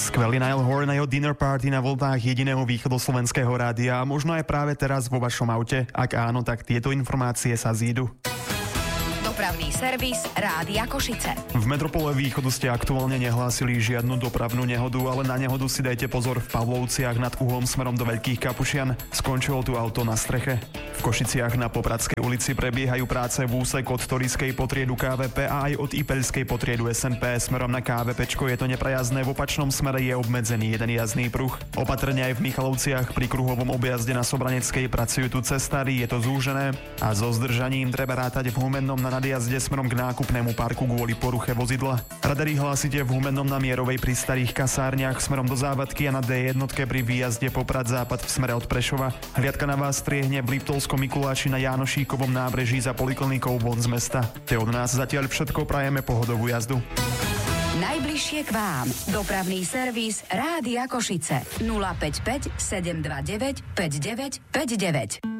Skvelý Niall Horan a jeho Dinner Party na vlnách jediného východoslovenského rádia a možno aj práve teraz vo vašom aute. Ak áno, tak tieto informácie sa zídu. Dopravný servis Rádia Košice. V metropole Východu ste aktuálne nehlásili žiadnu dopravnú nehodu, ale na nehodu si dajte pozor v Pavlovciach nad Uhom smerom do Veľkých Kapušian. Skončilo tu auto na streche. V Košiciach na Popradskej ulici prebiehajú práce v úseku od Torískej potriedu KVP a aj od Ipeľskej potriedu SNP smerom na KVPčko je to neprejazdné, v opačnom smere je obmedzený jeden jazdný pruh. Opatrne aj v Michalovciach pri kruhovom objazde na Sobraneckej pracujú tu cestári, je to zúžené a so zdržaním treba rátať v Humennom na nadjazde smerom k nákupnému parku kvôli poruche vozidla. Radari hlásite v Humennom na Mierovej pri Starých kasárniach smerom do Závadky a na D1 pri výjazde Poprad západ v smere od Prešova. Hliadka na vás striehne v Liptovskom Mikuláši na Jánošíkovom nábreží za poliklinikou von z mesta. To je od nás zatiaľ všetko, prajeme pohodovú jazdu. Najbližšie k vám. Dopravný servis Rádia Košice. 055 729 5959.